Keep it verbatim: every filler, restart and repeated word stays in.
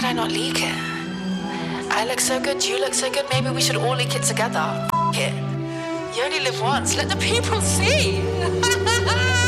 I not leak it? I look so good, you look so good, maybe we should all leak it together. F it. You only live once, let the people see.